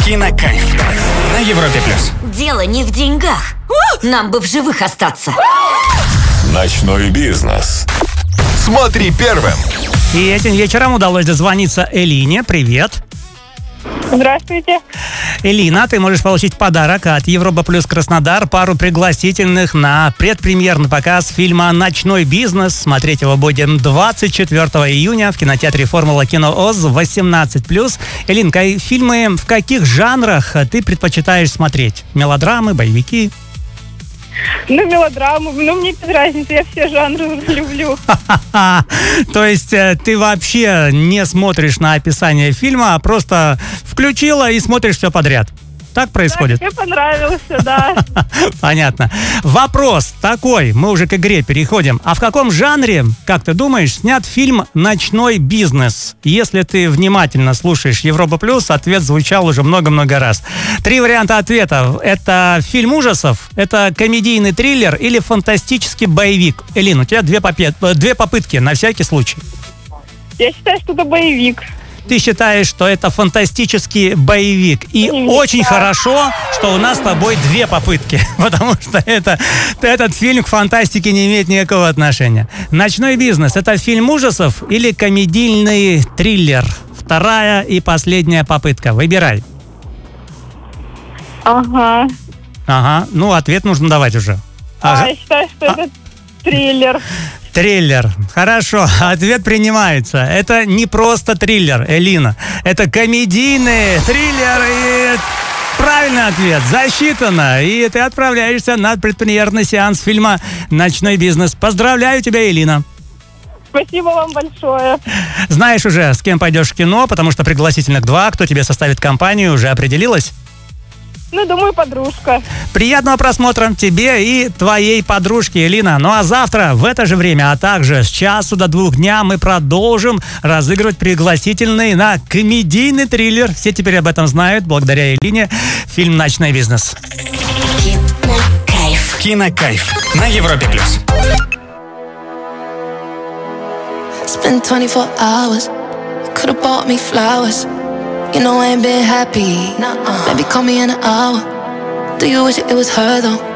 Кинокайф на Европе плюс. Дело не в деньгах. Нам бы в живых остаться. Ночной бизнес. Смотри первым. И этим вечером удалось дозвониться Элине. Привет. Здравствуйте. Элина, ты можешь получить подарок от Европа Плюс Краснодар, пару пригласительных на предпремьерный показ фильма «Ночной бизнес». Смотреть его будем 24 июня в кинотеатре «Формула Кино ОЗ» 18+. Элинка, фильмы в каких жанрах ты предпочитаешь смотреть? Мелодрамы, боевики? Мелодраму. Мне без разницы, я все жанры люблю. То есть ты вообще не смотришь на описание фильма, а просто включила и смотришь все подряд. Так происходит? Да, мне понравился, да. Понятно. Вопрос такой, мы уже к игре переходим. А в каком жанре, как ты думаешь, снят фильм «Ночной бизнес»? Если ты внимательно слушаешь Европа Плюс, ответ звучал уже много-много раз. 3 варианта ответа. Это фильм ужасов, это комедийный триллер или фантастический боевик? Элин, у тебя две попытки на всякий случай. Я считаю, что это боевик. Ты считаешь, что это фантастический боевик. И очень хорошо, что у нас с тобой 2 попытки. Потому что этот фильм к фантастике не имеет никакого отношения. «Ночной бизнес» — это фильм ужасов или комедийный триллер? 2 и последняя попытка. Выбирай. Ага. Ну, ответ нужно давать уже. Я считаю, что это триллер. Триллер. Хорошо, ответ принимается. Это не просто триллер, Элина. Это комедийный триллер. И правильный ответ засчитано. И ты отправляешься на предпремьерный сеанс фильма «Ночной бизнес». Поздравляю тебя, Элина. Спасибо вам большое. Знаешь уже, с кем пойдешь в кино, потому что пригласительных 2. Кто тебе составит компанию, уже определилась? Думаю, подружка. Приятного просмотра тебе и твоей подружке, Элина. Ну а завтра в это же время, а также с часу до 2 дня мы продолжим разыгрывать пригласительные на комедийный триллер. Все теперь об этом знают благодаря Элине. Фильм «Ночной бизнес». Кинокайф на Европе плюс. Spent 24 hours, could've bought me flowers. You know I ain't been happy. Maybe call me in an hour. Do you wish it was her though?